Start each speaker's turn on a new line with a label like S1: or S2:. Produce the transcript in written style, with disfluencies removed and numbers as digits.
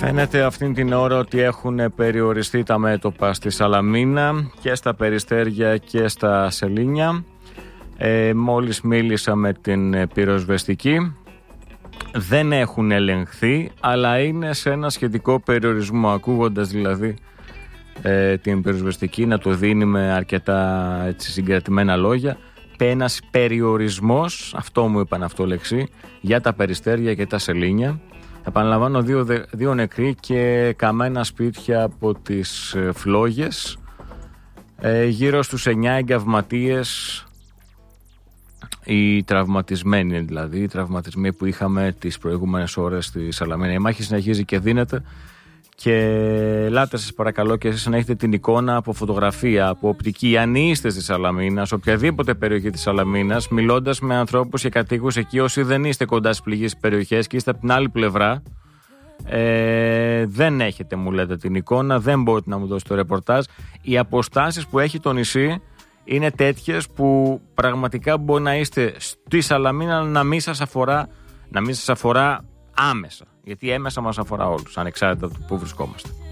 S1: Φαίνεται αυτήν την ώρα ότι έχουν περιοριστεί τα μέτωπα στη Σαλαμίνα και στα Περιστέρια και στα Σελήνια. Μόλις μίλησα με την πυροσβεστική, δεν έχουν ελεγχθεί, αλλά είναι σε ένα σχετικό περιορισμό. Ακούγοντας δηλαδή την πυροσβεστική να το δίνει με αρκετά συγκρατημένα λόγια, ένας περιορισμός, αυτό μου είπαν αυτό λέξη, για τα Περιστέρια και τα Σελήνια. Επαναλαμβάνω, δύο νεκροί και καμένα σπίτια από τις φλόγες. Γύρω στους 9 εγκαυματίες, οι τραυματισμένοι δηλαδή, οι τραυματισμοί που είχαμε τις προηγούμενες ώρες στη Σαλαμίνα. Η μάχη συνεχίζει και δίνεται και ελάτε σας παρακαλώ και εσείς να έχετε την εικόνα από φωτογραφία, από οπτική, αν είστε στη Σαλαμίνα, σε οποιαδήποτε περιοχή της Σαλαμίνας, μιλώντας με ανθρώπους και κατοίκους εκεί, όσοι δεν είστε κοντά στις πληγείς περιοχές και είστε από την άλλη πλευρά, δεν έχετε, μου λέτε, την εικόνα, δεν μπορείτε να μου δώσετε το ρεπορτάζ. Οι αποστάσεις που έχει το νησί είναι τέτοιες που πραγματικά μπορεί να είστε στη Σαλαμίνα να μην σας αφορά άμεσα, γιατί έμεσα μας αφορά όλους, ανεξάρτητα από το που βρισκόμαστε.